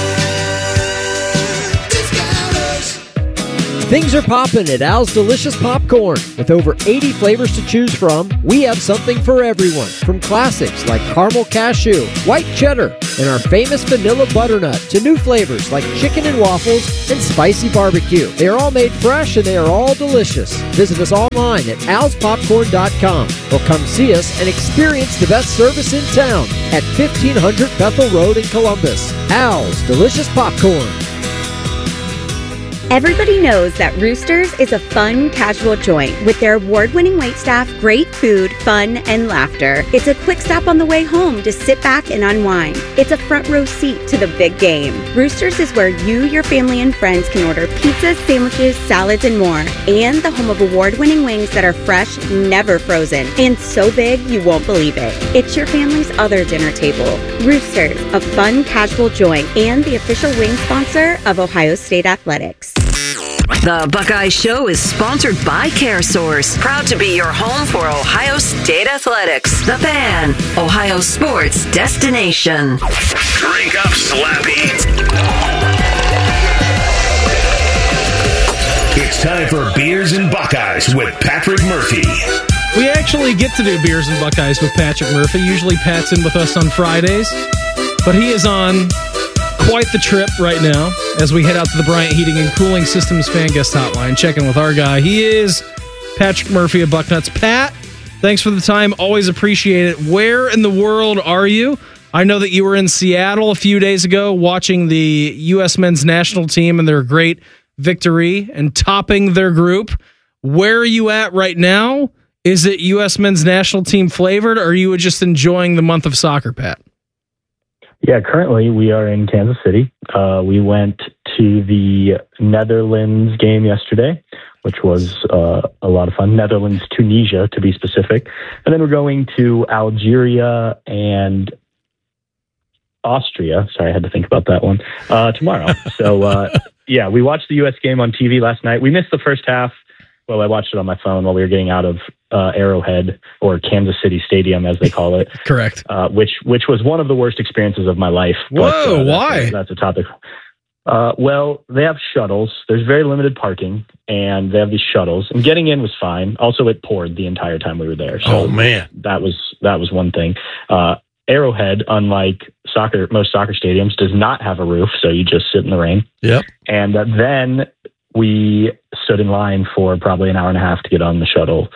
Things are popping at Al's Delicious Popcorn. With over 80 flavors to choose from, we have something for everyone. From classics like caramel cashew, white cheddar, and our famous vanilla butternut, to new flavors like chicken and waffles and spicy barbecue. They are all made fresh and they are all delicious. Visit us online at alspopcorn.com or come see us and experience the best service in town at 1500 Bethel Road in Columbus. Al's Delicious Popcorn. Everybody knows that Roosters is a fun, casual joint with their award-winning waitstaff, great food, fun, and laughter. It's a quick stop on the way home to sit back and unwind. It's a front row seat to the big game. Roosters is where you, your family, and friends can order pizzas, sandwiches, salads, and more. And the home of award-winning wings that are fresh, never frozen, and so big you won't believe it. It's your family's other dinner table. Roosters, a fun, casual joint, and the official wing sponsor of Ohio State Athletics. The Buckeye Show is sponsored by CareSource, proud to be your home for Ohio State Athletics. The Fan, Ohio sports destination. Drink up, Slappy. It's time for Beers and Buckeyes with Patrick Murphy. We actually get to do Beers and Buckeyes with Patrick Murphy. Usually Pat's in with us on Fridays, but he is on quite the trip right now as we head out to the Bryant Heating and Cooling Systems Fan Guest Hotline, checking with our guy. He is Patrick Murphy of Bucknuts. Pat, thanks for the time. Always appreciate it. Where in the world are you? I know that you were in Seattle a few days ago watching the U.S. men's national team and their great victory and topping their group. Where are you at right now? Is it U.S. men's national team flavored, or are you just enjoying the month of soccer, Pat? Yeah, currently we are in Kansas City. We went to the Netherlands game yesterday, which was a lot of fun. Netherlands, Tunisia, to be specific. And then we're going to Algeria and Austria. Sorry, I had to think about that one. Tomorrow. So, yeah, we watched the U.S. game on TV last night. We missed the first half. Well, I watched it on my phone while we were getting out of Arrowhead, or Kansas City Stadium, as they call it. Correct. Which was one of the worst experiences of my life. Whoa, why? That's a topic. Well, they have shuttles. There's very limited parking, and they have these shuttles. And getting in was fine. Also, it poured the entire time we were there. So oh man, that was one thing. Arrowhead, unlike most soccer stadiums, does not have a roof, so you just sit in the rain. Yep. And then we stood in line for probably an hour and a half to get on the shuttle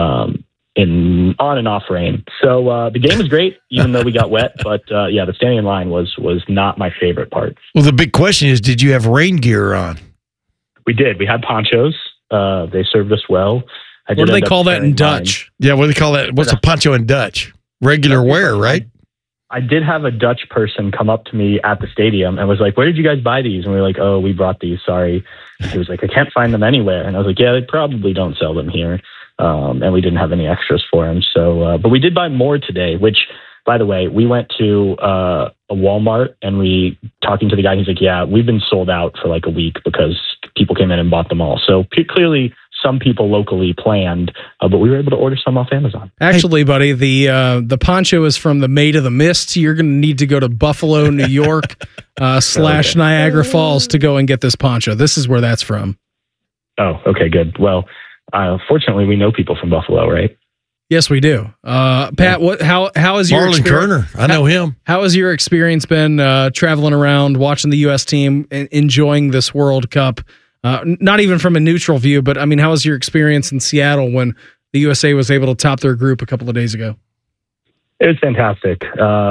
in on and off rain. So the game was great, even though we got wet. But yeah, the standing in line was not my favorite part. Well, the big question is, did you have rain gear on? We did. We had ponchos. They served us well. What do they call that in Dutch? Yeah, what do they call that? What's a poncho in Dutch? Regular wear, right? I did have a Dutch person come up to me at the stadium and was like, "Where did you guys buy these?" And we were like, "Oh, we brought these. Sorry." He was like, "I can't find them anywhere." And I was like, "Yeah, they probably don't sell them here." And we didn't have any extras for him. So, but we did buy more today, which, by the way, we went to a Walmart and talking to the guy, he's like, "Yeah, we've been sold out for like a week because people came in and bought them all." So clearly some people locally planned, but we were able to order some off Amazon. Actually, buddy, the poncho is from the Maid of the Mist. You're going to need to go to Buffalo, New York / Niagara Falls to go and get this poncho. This is where that's from. Oh, okay, good. Well, fortunately, we know people from Buffalo, right? Yes, we do. Pat, how has your Marlon Kerner? I know him. How has your experience been traveling around, watching the U.S. team, and enjoying this World Cup? Not even from a neutral view, but I mean, how was your experience in Seattle when the USA was able to top their group a couple of days ago? It was fantastic.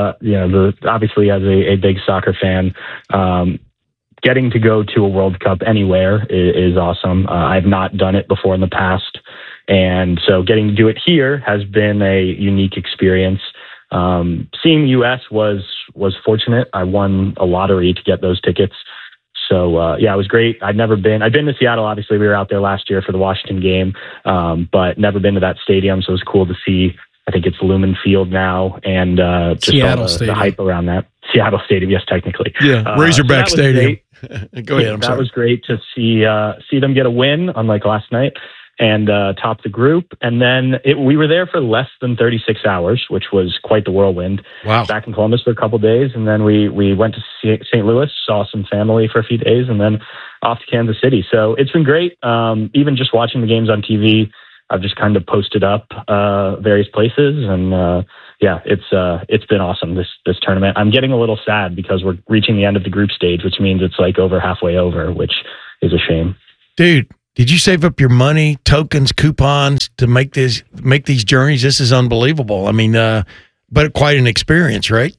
Obviously as a big soccer fan, getting to go to a World Cup anywhere is awesome. I've not done it before in the past. And so getting to do it here has been a unique experience. Seeing the U.S. was fortunate. I won a lottery to get those tickets. So, it was great. I'd been to Seattle. Obviously, we were out there last year for the Washington game, but never been to that stadium. So it was cool to see. I think it's Lumen Field now, and just Seattle all the hype around that. Seattle Stadium, yes, technically. Yeah, Razorback Stadium. Go ahead. That was great to see them get a win, unlike last night, and top the group. And then we were there for less than 36 hours, which was quite the whirlwind. Wow. Back in Columbus for a couple of days, and then we went to St. Louis, saw some family for a few days, and then off to Kansas City. So it's been great. Even just watching the games on TV, I've just kind of posted up various places, and it's been awesome this tournament. I'm getting a little sad because we're reaching the end of the group stage, which means it's like over halfway over, which is a shame. Dude, did you save up your money, tokens, coupons to make these journeys? This is unbelievable. I mean, but quite an experience, right?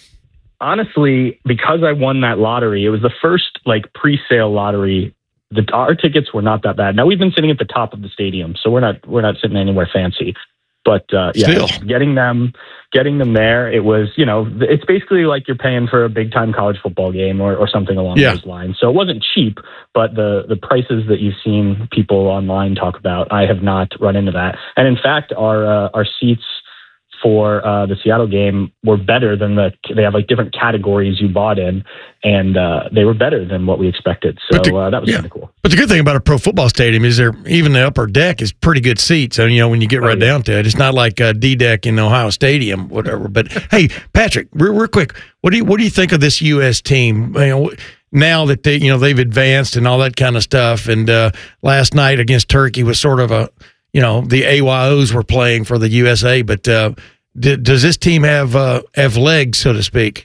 Honestly, because I won that lottery, it was the first pre-sale lottery. Our tickets were not that bad. Now we've been sitting at the top of the stadium, so we're not sitting anywhere fancy. But getting them there, it was, it's basically like you're paying for a big time college football game or something along those lines. So it wasn't cheap, but the prices that you've seen people online talk about, I have not run into that. And in fact, our seats for the Seattle game were better than they have different categories you bought in, and they were better than what we expected. So that was kind of cool. But the good thing about a pro football stadium is even the upper deck is pretty good seats. And when you get down to it, it's not like D deck in Ohio Stadium, whatever. But hey, Patrick, real quick, what do you think of this U.S. team? Now that they've advanced and all that kind of stuff, and last night against Turkey was sort of the AYOs were playing for the USA, but does this team have legs, so to speak?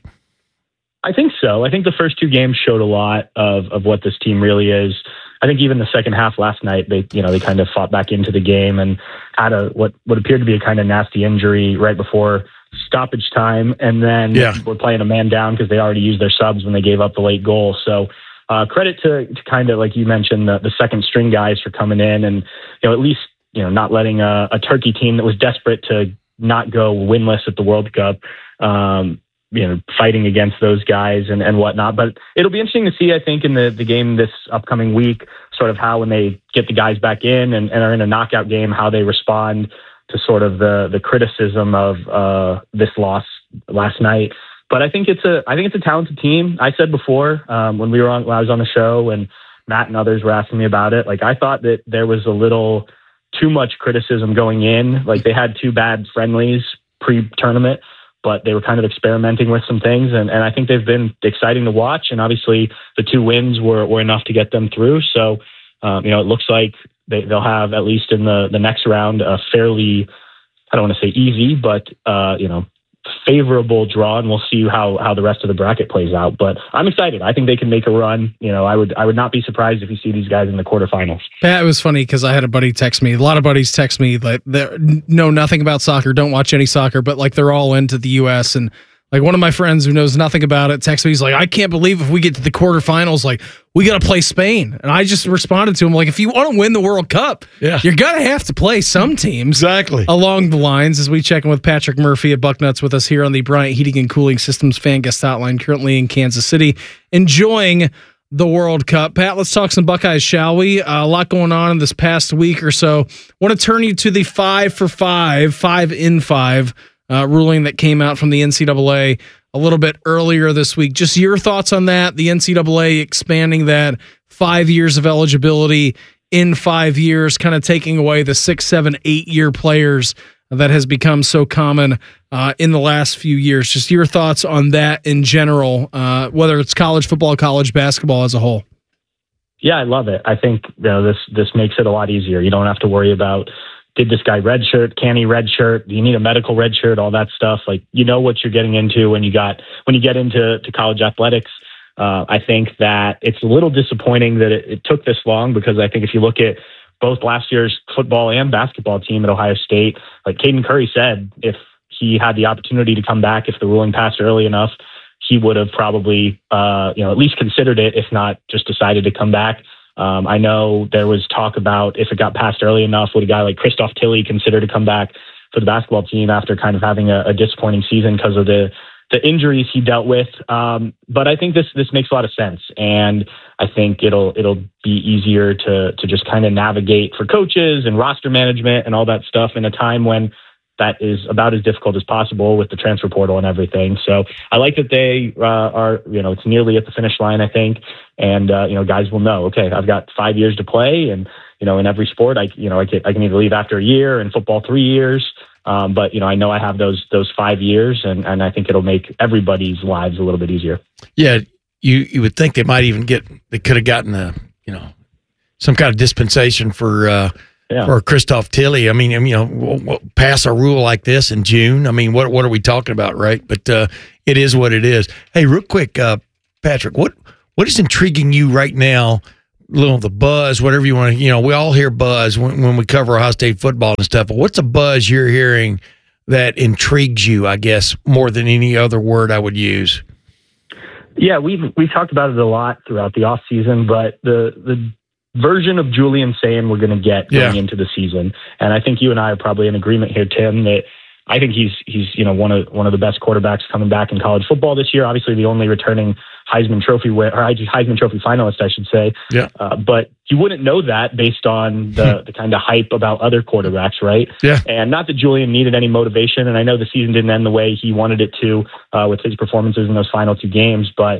I think so. I think the first two games showed a lot of what this team really is. I think even the second half last night, they kind of fought back into the game and had what appeared to be a kind of nasty injury right before stoppage time, and then we're playing a man down because they already used their subs when they gave up the late goal. So credit to kind of, like you mentioned, the second string guys for coming in and at least not letting a Turkey team that was desperate to not go winless at the World Cup, fighting against those guys and whatnot. But it'll be interesting to see, I think, in the game this upcoming week, sort of how when they get the guys back in and are in a knockout game, how they respond to sort of the criticism of this loss last night. But I think it's a talented team. I said before when I was on the show and Matt and others were asking me about it, I thought that there was a little too much criticism going in. They had two bad friendlies pre-tournament, but they were kind of experimenting with some things. And I think they've been exciting to watch. And obviously the two wins were enough to get them through. So, it looks like they'll have, at least in the next round, a fairly, I don't want to say easy, but, favorable draw, and we'll see how the rest of the bracket plays out. But I'm excited. I think they can make a run. I would not be surprised if you see these guys in the quarterfinals. Pat, it was funny because I had a buddy text me. A lot of buddies text me they know nothing about soccer, don't watch any soccer, but they're all into the U.S. and one of my friends who knows nothing about it texts me. He's like, I can't believe if we get to the quarterfinals, we got to play Spain. And I just responded to him if you want to win the World Cup, you're going to have to play some teams. Exactly. Along the lines, as we check in with Patrick Murphy at Bucknuts with us here on the Bryant Heating and Cooling Systems Fan Guest Hotline, currently in Kansas City, enjoying the World Cup. Pat, let's talk some Buckeyes, shall we? A lot going on in this past week or so. Want to turn you to the 5 for 5 in 5 ruling that came out from the NCAA a little bit earlier this week. Just your thoughts on that, the NCAA expanding that 5 years of eligibility in 5 years, kind of taking away the 6, 7, 8 year players that has become so common in the last few years. Just your thoughts on that in general, whether it's college football, college basketball as a whole. Yeah, I love it. I think this makes it a lot easier. You don't have to worry about, did this guy redshirt? Can he redshirt? Do you need a medical redshirt? All that stuff. What you're getting into when you get into college athletics. I think that it's a little disappointing that it took this long, because I think if you look at both last year's football and basketball team at Ohio State, like Caden Curry said, if he had the opportunity to come back, if the ruling passed early enough, he would have probably, at least considered it, if not just decided to come back. I know there was talk about if it got passed early enough, would a guy like Christoph Tilley consider to come back for the basketball team after kind of having a disappointing season because of the injuries he dealt with. But I think this makes a lot of sense. And I think it'll be easier to just kind of navigate for coaches and roster management and all that stuff in a time when that is about as difficult as possible with the transfer portal and everything. So I like that they are, it's nearly at the finish line, I think. And, guys will know, okay, I've got 5 years to play. And, in every sport, I can either leave after a year, in football 3 years. But I know I have those 5 years, and I think it'll make everybody's lives a little bit easier. Yeah, you would think they could have gotten some kind of dispensation for Christoph Tilley. I mean, pass a rule like this in June. I mean, what are we talking about, right? But it is what it is. Hey, real quick, Patrick, what is intriguing you right now? Little the buzz, whatever you want to, we all hear buzz when we cover Ohio State football and stuff. But what's a buzz you're hearing that intrigues you, I guess, more than any other word I would use? Yeah, we've talked about it a lot throughout the off season, but the version of Julian Sayin we're going to get going into the season, and I think you and I are probably in agreement here, Tim, that I think he's one of the best quarterbacks coming back in college football this year. Obviously, the only returning Heisman Trophy finalist, I should say. Yeah. But you wouldn't know that based on the kind of hype about other quarterbacks, right? Yeah. And not that Julian needed any motivation, and I know the season didn't end the way he wanted it to with his performances in those final 2 games. But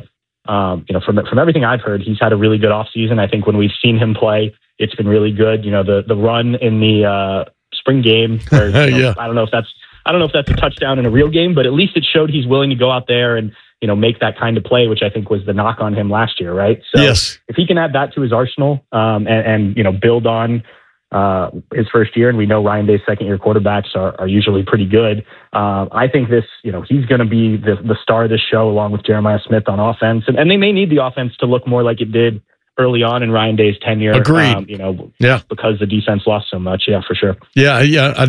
from everything I've heard, he's had a really good offseason. I think when we've seen him play, it's been really good. The run in the spring game, where, I don't know if that's a touchdown in a real game, but at least it showed he's willing to go out there and make that kind of play, which I think was the knock on him last year, right? So if he can add that to his arsenal and build on his first year, and we know Ryan Day's second-year quarterbacks are usually pretty good. I think this, he's going to be the star of this show along with Jeremiah Smith on offense, and they may need the offense to look more like it did early on in Ryan Day's tenure. Agreed. Because the defense lost so much. Yeah, for sure. Yeah.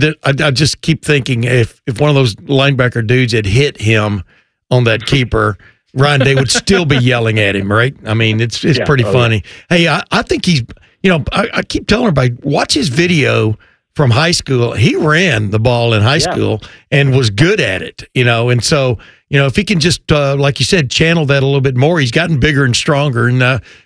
I just keep thinking if one of those linebacker dudes had hit him on that keeper, Ryan Day would still be yelling at him, right? I mean, it's pretty funny. Yeah. Hey, I think he's, I keep telling everybody, watch his video from high school. He ran the ball in high school and was good at it, and so, if he can just, like you said, channel that a little bit more, he's gotten bigger and stronger. And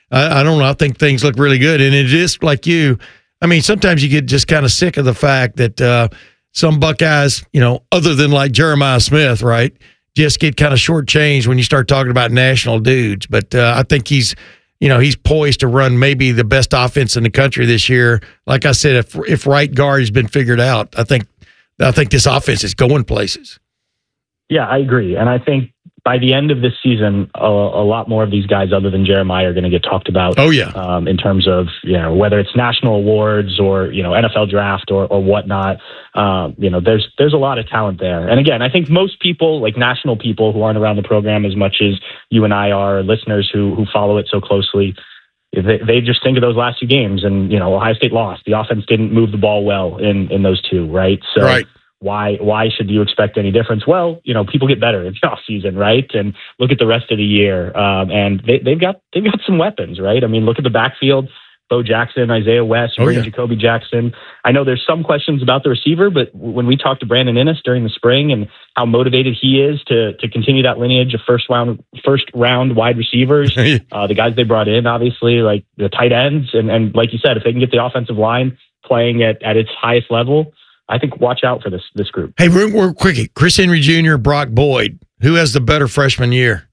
I don't know, I think things look really good. And it is like sometimes you get just kind of sick of the fact that some Buckeyes, other than like Jeremiah Smith, right, just get kind of shortchanged when you start talking about national dudes. But I think he's poised to run maybe the best offense in the country this year. Like I said, if right guard has been figured out, I think this offense is going places. Yeah, I agree. And I think by the end of this season, a lot more of these guys other than Jeremiah are going to get talked about. Oh, yeah. In terms of, whether it's national awards or, NFL draft or whatnot, there's a lot of talent there. And again, I think most people, like national people who aren't around the program as much as you and I are, listeners who follow it so closely, they just think of those last 2 games and, Ohio State lost. The offense didn't move the ball well in those 2, right? So right. Why should you expect any difference? Well, people get better in the off season, right? And look at the rest of the year. And they've got some weapons, right? I mean, look at the backfield, Bo Jackson, Isaiah West, Jacoby Jackson. I know there's some questions about the receiver, but when we talked to Brandon Innes during the spring and how motivated he is to continue that lineage of first round wide receivers, the guys they brought in, obviously, like the tight ends, and like you said, if they can get the offensive line playing at its highest level, I think watch out for this group. Hey, real quickie, Chris Henry Jr., Brock Boyd, who has the better freshman year?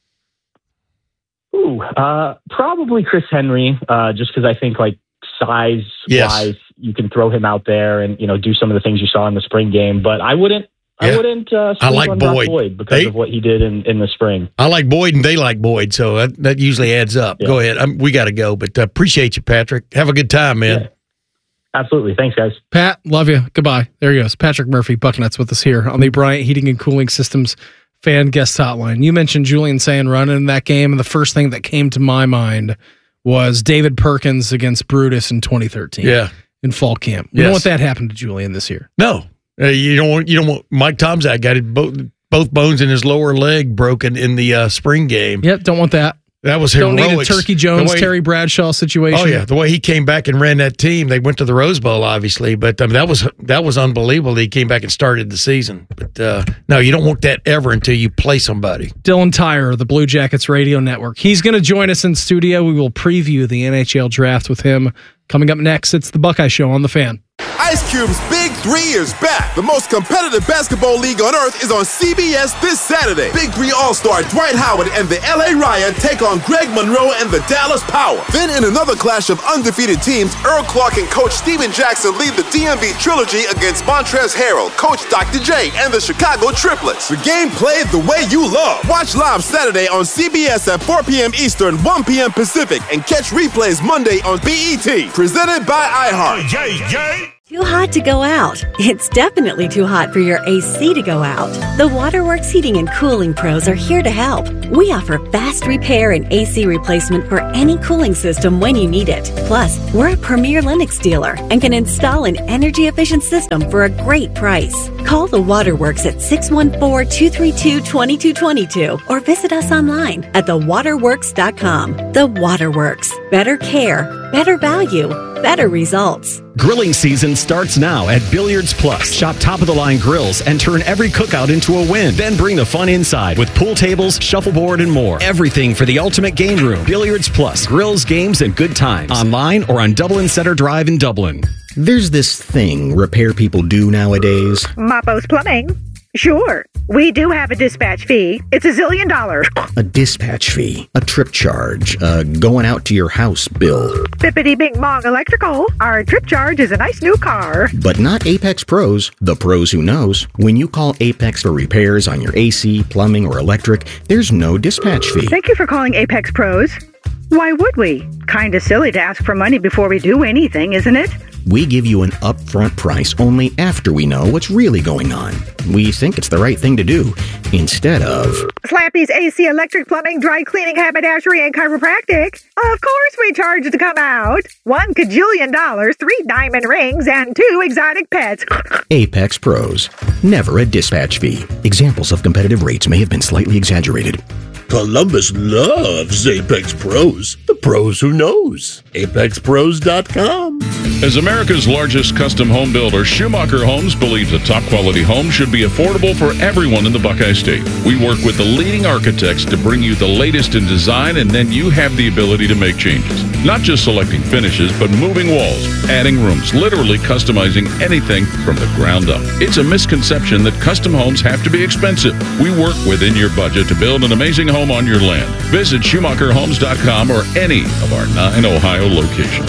Probably Chris Henry, just because I think like size-wise, you can throw him out there and do some of the things you saw in the spring game. But I wouldn't. I like Boyd because of what he did in the spring. I like Boyd, and they like Boyd, so that usually adds up. Yeah. Go ahead. We got to go, but appreciate you, Patrick. Have a good time, man. Yeah. Absolutely. Thanks, guys. Pat, love you. Goodbye. There he goes. Patrick Murphy, Bucknuts, with us here on the Bryant Heating and Cooling Systems fan guest hotline. You mentioned Julian Sayin running in that game, and the first thing that came to my mind was David Perkins against Brutus in 2013. Yeah. In fall camp. You know what that happened to Julian this year? No. You don't want Mike Tomczak got both bones in his lower leg broken in the spring game. Yep, don't want that. That was Don't heroics. need a Turkey Jones, Terry Bradshaw situation. Oh yeah, the way he came back and ran that team. They went to the Rose Bowl, obviously, but that was unbelievable. He came back and started the season. But no, you don't want that ever until you play somebody. Dylan Tyrer, the Blue Jackets Radio Network. He's going to join us in studio. We will preview the NHL draft with him coming up next. It's the Buckeye Show on The Fan. Ice Cube's Big 3 is back. The most competitive basketball league on earth is on CBS this Saturday. Big 3 All-Star Dwight Howard and the LA Riot take on Greg Monroe and the Dallas Power. Then in another clash of undefeated teams, Earl Clark and Coach Steven Jackson lead the DMV Trilogy against Montrezl Harrell, Coach Dr. J, and the Chicago Triplets. The game played the way you love. Watch live Saturday on CBS at 4 p.m. Eastern, 1 p.m. Pacific, and catch replays Monday on BET. Presented by iHeart. Too hot to go out? It's definitely too hot for your AC to go out. The Waterworks Heating and Cooling Pros are here to help. We offer fast repair and AC replacement for any cooling system when you need it. Plus, we're a premier Lennox dealer and can install an energy-efficient system for a great price. Call the Waterworks at 614-232-2222 or visit us online at thewaterworks.com. The Waterworks. Better care, better value, better results. Grilling season starts now at Billiards Plus. Shop top-of-the-line grills and turn every cookout into a win. Then bring the fun inside with pool tables, shuffleboard, and more. Everything for the ultimate game room. Billiards Plus. Grills, games, and good times. Online or on Dublin Center Drive in Dublin. There's this thing repair people do nowadays. Mapo's Plumbing. Sure. We do have a dispatch fee. It's $1 zillion. A dispatch fee, a trip charge, going out to your house bill. Bippity Bing Bong Electrical. Our trip charge is a nice new car. But not Apex Pros, the pros who knows. When you call Apex for repairs on your AC, plumbing, or electric, there's no dispatch fee. Thank you for calling Apex Pros. Why would we? Kinda silly to ask for money before we do anything, isn't it? We give you an upfront price only after we know what's really going on. We think it's the right thing to do, instead of... Slappy's AC, electric, plumbing, dry cleaning, haberdashery, and chiropractic. Of course we charge to come out. $1 kajillion, 3 diamond rings, and 2 exotic pets. Apex Pros. Never a dispatch fee. Examples of competitive rates may have been slightly exaggerated. Columbus loves Apex Pros. The pros who knows. ApexPros.com. As America's largest custom home builder, Schumacher Homes believes a top-quality home should be affordable for everyone in the Buckeye State. We work with the leading architects to bring you the latest in design, and then you have the ability to make changes. Not just selecting finishes, but moving walls, adding rooms, literally customizing anything from the ground up. It's a misconception that custom homes have to be expensive. We work within your budget to build an amazing home on your land. Visit SchumacherHomes.com or any of our 9 Ohio locations.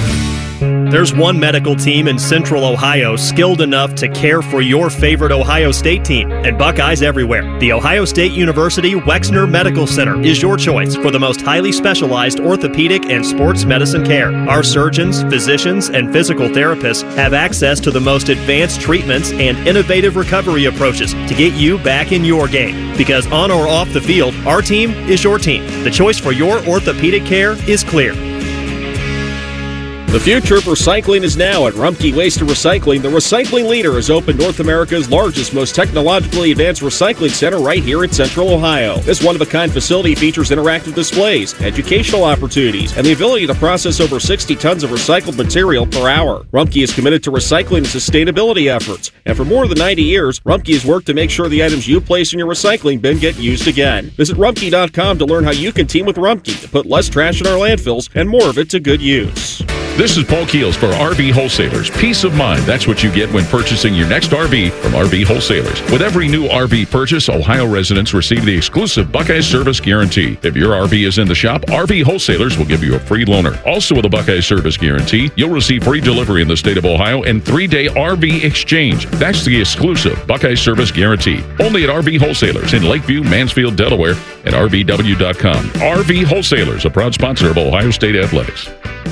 There's one medical team in Central Ohio skilled enough to care for your favorite Ohio State team, and Buckeyes everywhere. The Ohio State University Wexner Medical Center is your choice for the most highly specialized orthopedic and sports medicine care. Our surgeons, physicians, and physical therapists have access to the most advanced treatments and innovative recovery approaches to get you back in your game. Because on or off the field, our team is your team. The choice for your orthopedic care is clear. The future of recycling is now at Rumpke Waste and Recycling. The recycling leader has opened North America's largest, most technologically advanced recycling center right here in Central Ohio. This one-of-a-kind facility features interactive displays, educational opportunities, and the ability to process over 60 tons of recycled material per hour. Rumpke is committed to recycling and sustainability efforts, and for more than 90 years, Rumpke has worked to make sure the items you place in your recycling bin get used again. Visit Rumpke.com to learn how you can team with Rumpke to put less trash in our landfills and more of it to good use. This is Paul Keels for RV Wholesalers. Peace of mind. That's what you get when purchasing your next RV from RV Wholesalers. With every new RV purchase, Ohio residents receive the exclusive Buckeye Service Guarantee. If your RV is in the shop, RV Wholesalers will give you a free loaner. Also with a Buckeye Service Guarantee, you'll receive free delivery in the state of Ohio and 3-day RV exchange. That's the exclusive Buckeye Service Guarantee. Only at RV Wholesalers in Lakeview, Mansfield, Delaware, and RVW.com. RV Wholesalers, a proud sponsor of Ohio State Athletics.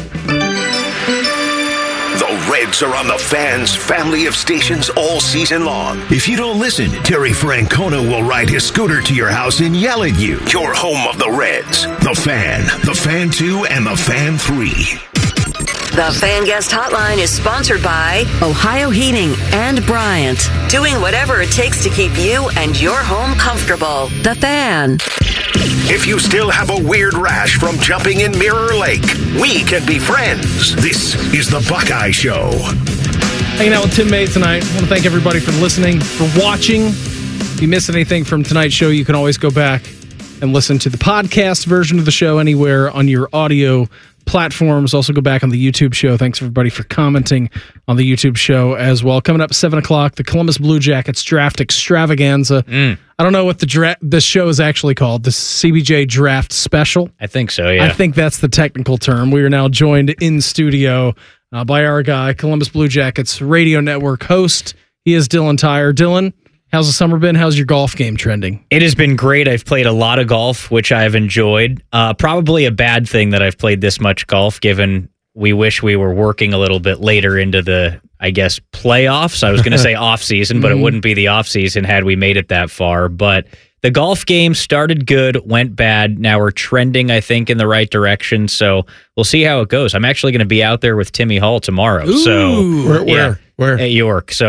Reds are on the Fan's family of stations all season long. If you don't listen, Terry Francona will ride his scooter to your house and yell at you. Your home of the Reds. The Fan, the Fan 2, and the Fan 3. The Fan Guest Hotline is sponsored by Ohio Heating and Bryant, doing whatever it takes to keep you and your home comfortable. The Fan. If you still have a weird rash from jumping in Mirror Lake, we can be friends. This is the Buckeye Show. Hanging out with Tim May tonight. I want to thank everybody for listening, for watching. If you missed anything from tonight's show, you can always go back and listen to the podcast version of the show anywhere on your audio platforms. Also go back on the YouTube show. Thanks everybody for commenting on the YouTube show as well. Coming up at 7 o'clock, the Columbus Blue Jackets Draft Extravaganza. I don't know what the show is actually called. The CBJ Draft Special. I think so, yeah. I think that's the technical term. We are now joined in studio by our guy, Columbus Blue Jackets Radio Network host. He is Dylan Tyre. Dylan, how's the summer been? How's your golf game trending? It has been great. I've played a lot of golf, which I've enjoyed. Probably a bad thing that I've played this much golf, given we wish we were working a little bit later into the, I guess, playoffs. I was going to say off-season, but it wouldn't be the off-season had we made it that far. But the golf game started good, went bad. Now we're trending, I think, in the right direction. So we'll see how it goes. I'm actually going to be out there with Timmy Hall tomorrow. Ooh. Where? At York. So